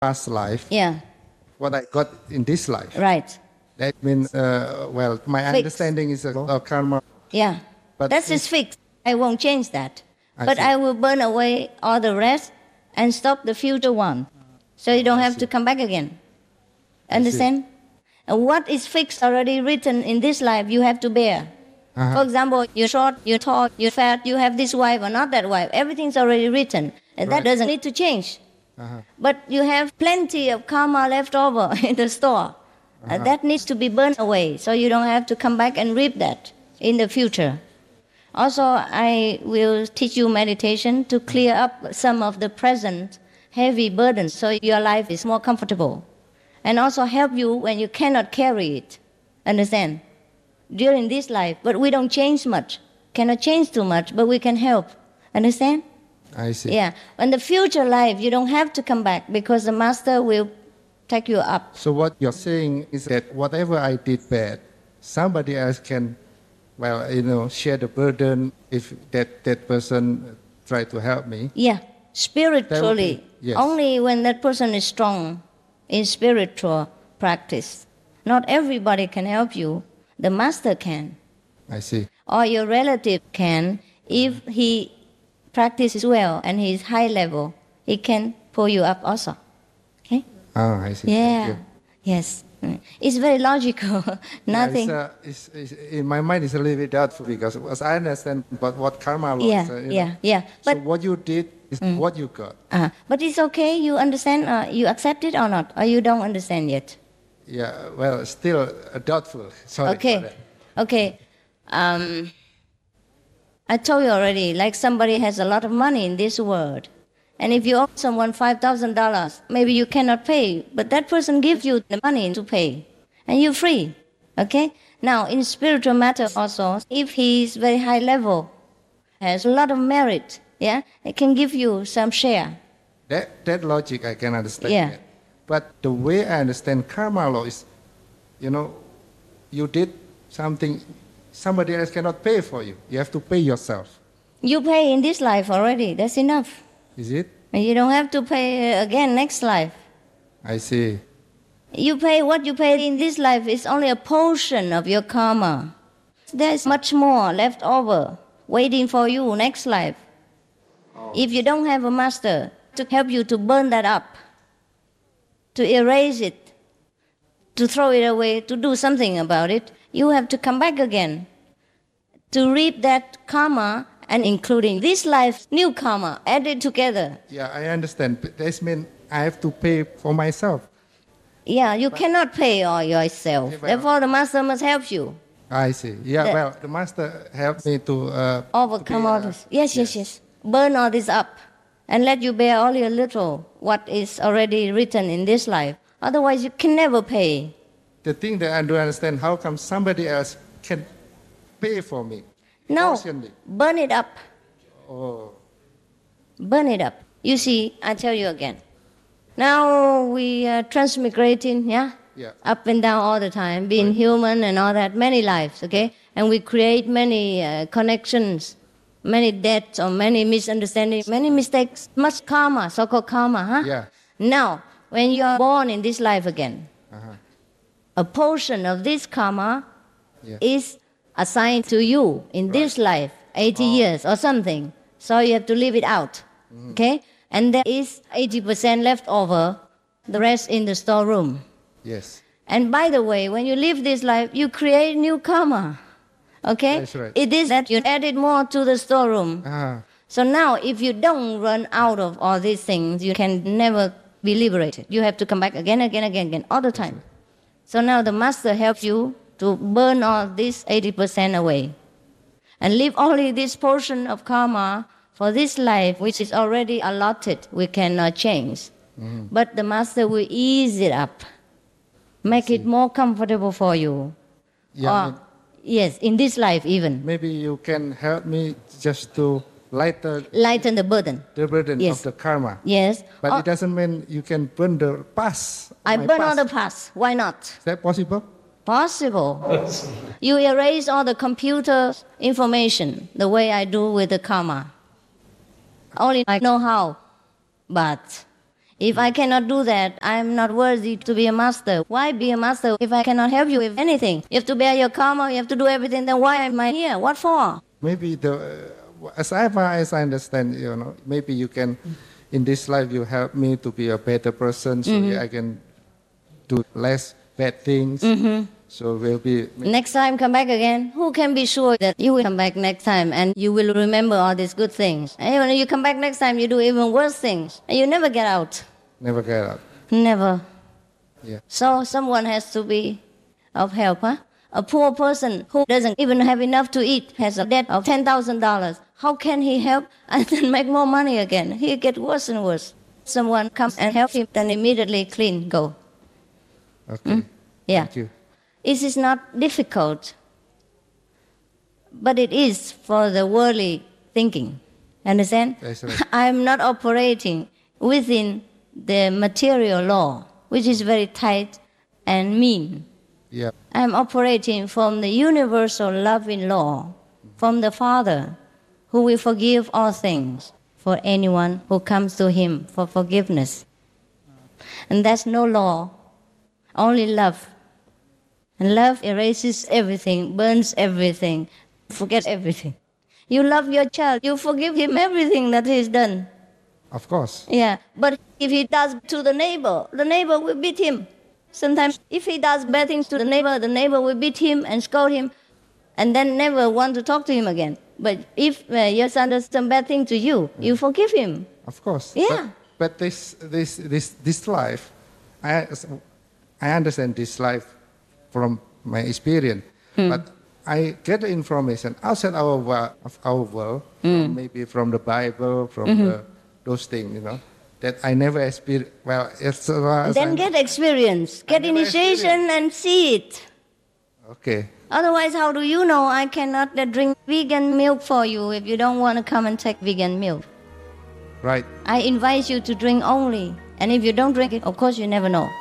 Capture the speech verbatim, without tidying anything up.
past life, Yeah. what I got in this life. Right. That means, uh, well, my Fixed. understanding is a, a karma. Yeah. But That's if- just fixed. I won't change that. I but see. I will burn away all the rest and stop the future one. So you don't I have see. to come back again. I see. Understand? And what is fixed, already written in this life, you have to bear. Uh-huh. For example, you're short, you're tall, you're fat, you have this wife or not that wife. Everything's already written. And that Right. doesn't need to change. Uh-huh. But you have plenty of karma left over in the store. Uh, that needs to be burned away, so you don't have to come back and reap that in the future. Also, I will teach you meditation to clear up some of the present heavy burdens, so your life is more comfortable. And also help you when you cannot carry it. Understand? During this life, but we don't change much. Cannot change too much, but we can help. Understand? I see. Yeah. In the future life, you don't have to come back because the master will take you up. So what you're saying is that whatever I did bad, somebody else can, well, you know, share the burden if that, that person try to help me. Yeah. Spiritually, That would be- yes. only when that person is strong in spiritual practice. Not everybody can help you. The master can. I see. Or your relative can. If he practices well and he is high level, he can pull you up also. Okay? Oh, I see. Thank Yeah. you. Yes. Mm. It's very logical. Nothing. Yeah, it's, uh, it's, it's, in my mind, it's a little bit doubtful because as I understand but what karma law Yeah, is, uh, you know. yeah, yeah. So But what you did is what you got. uh, but it's okay. You understand? Uh, you accept it or not? Or you don't understand yet? Yeah, well, still uh, doubtful. Sorry Okay. for that. Okay. Um, I told you already, like somebody has a lot of money in this world. And if you owe someone five thousand dollars, maybe you cannot pay, but that person gives you the money to pay. And you're free. Okay? Now, in spiritual matter also, if he is very high level, has a lot of merit, yeah, it can give you some share. That, that logic I can understand. Yeah. That. But the way I understand karma law is, you know, you did something somebody else cannot pay for you. You have to pay yourself. You pay in this life already. That's enough. Is it? And you don't have to pay again next life. I see. You pay what you pay in this life is only a portion of your karma. There's much more left over, waiting for you next life. If you don't have a master to help you to burn that up, to erase it, to throw it away, to do something about it, you have to come back again to reap that karma, and including this life's new karma, added together. Yeah, I understand. But this means I have to pay for myself. Yeah, you cannot pay all yourself. Yeah, well- Therefore, the master must help you I see. Yeah, That- well, the master helped me to uh, overcome to be, all uh, this. Yes, yes, yes. Burn all this up and let you bear all your little, what is already written in this life. Otherwise, you can never pay. The thing that I don't understand, how come somebody else can pay for me? No, Portionally. burn it up. Oh, Burn it up. You see, I tell you again. Now we are transmigrating, yeah? yeah. Up and down all the time, being human and all that, many lives, okay? And we create many uh, connections, many debts or many misunderstandings, many mistakes, much karma, so-called karma, huh? Yeah. Now, when you are born in this life again, Uh-huh. a portion of this karma Yeah. is assigned to you in this life, eighty years or something. So you have to leave it out, okay? And there is eighty percent left over, the rest in the storeroom. Yes. And by the way, when you live this life, you create new karma. Okay? That's right. It is that you added more to the storeroom. Ah, So now, if you don't run out of all these things, you can never be liberated. You have to come back again, again, again, again, all the time. So now the master helps you to burn all this eighty percent away and leave only this portion of karma for this life, which is already allotted. We cannot change. But the master will ease it up, make it more comfortable for you. yeah. Or- I mean, yes, in this life even. maybe you can help me just to lighten Lighten the burden. the burden Yes. of the karma. Yes. But Or- it doesn't mean you can burn the past. I my burn all past. the past. Why not? Is that possible? Possible. You erase all the computer information the way I do with the karma. Only I know how. But If I cannot do that, I am not worthy to be a master. Why be a master if I cannot help you with anything? You have to bear your karma, you have to do everything, then why am I here? What for? Maybe the, uh, as, I, as I understand, you know, maybe you can, in this life, you help me to be a better person, so mm-hmm. I can do less bad things. Mm-hmm. So we'll be... Next time, come back again. Who can be sure that you will come back next time and you will remember all these good things? And when you come back next time, you do even worse things. And you never get out. Never get out. Never. Yeah. So someone has to be of help, huh? A poor person who doesn't even have enough to eat has a debt of ten thousand dollars. How can he help and then make more money again? He gets worse and worse. Someone comes and helps him, then immediately clean, go. Okay. Mm? Yeah. Thank you. It is not difficult, but it is for the worldly thinking. Understand? That's right. I am not operating within the material law, which is very tight and mean. Yeah. I am operating from the universal loving law, from the Father, who will forgive all things for anyone who comes to Him for forgiveness. And that's no law, only love. And love erases everything, burns everything, forgets everything. You love your child, you forgive him everything that he's done. Of course. Yeah, but if he does to the neighbor, the neighbor will beat him. Sometimes if he does bad things to the neighbor, the neighbor will beat him and scold him and then never want to talk to him again. But if uh, your son does some bad thing to you, you forgive him. Of course. Yeah. But, but this, this, this, this life, I, I understand this life from my experience, mm. but I get the information outside our world, of our world, mm. maybe from the Bible, from mm-hmm. the, those things, you know, that I never experienced. Well, it's, uh, then get experience, get initiation experience. And see it. Okay. Otherwise, how do you know I cannot uh, drink vegan milk for you if you don't want to come and take vegan milk? Right. I invite you to drink only, and if you don't drink it, of course you never know.